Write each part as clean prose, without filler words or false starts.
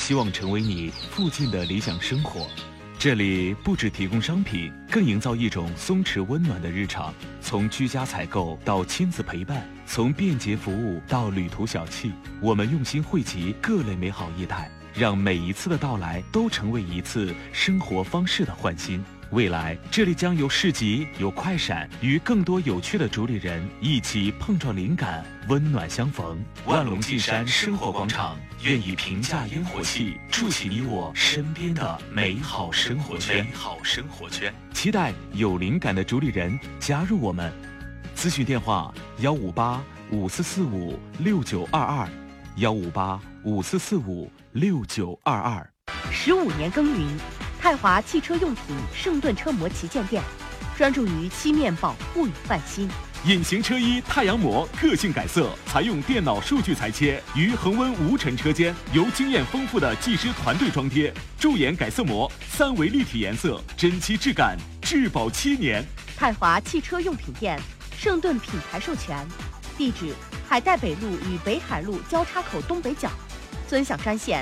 希望成为你附近的理想生活。这里不只提供商品，更营造一种松弛温暖的日常。从居家采购到亲子陪伴，从便捷服务到旅途小憩，我们用心汇集各类美好业态，让每一次的到来都成为一次生活方式的焕新。未来这里将有市集，有快闪，与更多有趣的主理人一起碰撞灵感，温暖相逢。万隆进山生活广场愿以平价烟火气筑起你我身边的美好生活圈。期待有灵感的主理人加入我们。咨询电话158-5445-6922，158-5445-6922。 15年耕耘，泰华汽车用品圣盾车模旗舰店，专注于漆面保护与翻新。 隐形车衣太阳膜个性改色，采用电脑数据裁切，于恒温无尘车间由经验丰富的技师团队装贴，驻颜改色膜3维立体颜色，真漆质感，质保7年。 泰华汽车用品店，圣盾品牌授权，地址：海带北路与北海路交叉口东北角，尊享专线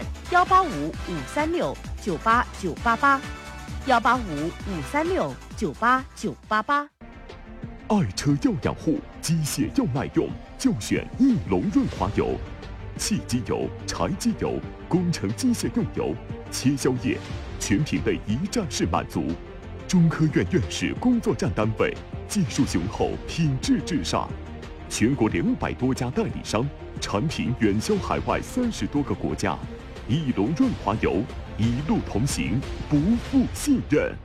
185-536-9898，185-536-9898。 爱车要养护，机械要耐用，就选翼龙润滑油。汽机油、柴机油、工程机械用油、切削液，全品类一站式满足。中科院院士工作站单位，技术雄厚，品质至上。全国200多家代理商，产品远销海外30多个国家。翼龙润滑油，一路同行，不负信任。